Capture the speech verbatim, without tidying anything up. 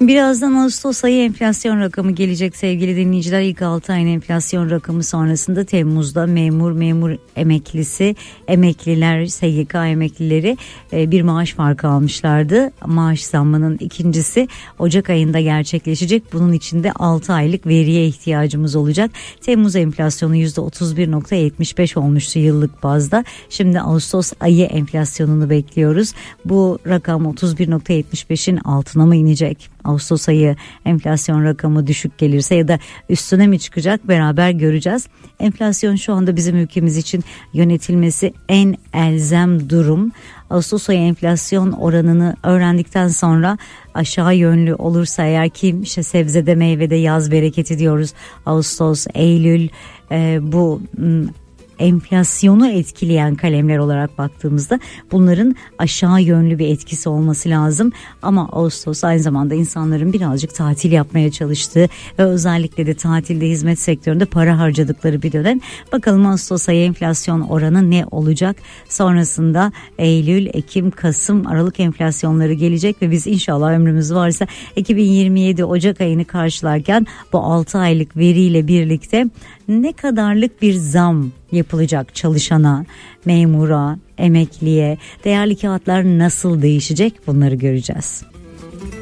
Birazdan Ağustos ayı enflasyon rakamı gelecek sevgili dinleyiciler. İlk altı ayın enflasyon rakamı sonrasında Temmuz'da memur, memur emeklisi, emekliler, S G K emeklileri bir maaş farkı almışlardı. Maaş zammının ikincisi Ocak ayında gerçekleşecek. Bunun için de altı aylık veriye ihtiyacımız olacak. Temmuz enflasyonu yüzde otuz bir virgül yetmiş beş olmuştu yıllık bazda. Şimdi Ağustos ayı enflasyonunu bekliyoruz. Bu rakam otuz bir virgül yetmiş beşin altına mı inecek? Ağustos ayı enflasyon rakamı düşük gelirse ya da üstüne mi çıkacak, beraber göreceğiz. Enflasyon şu anda bizim ülkemiz için yönetilmesi en elzem durum. Ağustos ayı enflasyon oranını öğrendikten sonra aşağı yönlü olursa eğer ki işte sebzede meyvede yaz bereketi diyoruz. Ağustos, Eylül e, bu m, enflasyonu etkileyen kalemler olarak baktığımızda bunların aşağı yönlü bir etkisi olması lazım. Ama Ağustos aynı zamanda insanların birazcık tatil yapmaya çalıştığı ve özellikle de tatilde hizmet sektöründe para harcadıkları bir dönem. Bakalım Ağustos ayı enflasyon oranı ne olacak? Sonrasında Eylül, Ekim, Kasım, Aralık enflasyonları gelecek ve biz inşallah ömrümüz varsa iki bin yirmi yedi Ocak ayını karşılarken bu altı aylık veriyle birlikte ne kadarlık bir zam yapılacak çalışana, memura, emekliye, değerli kağıtlar nasıl değişecek, bunları göreceğiz.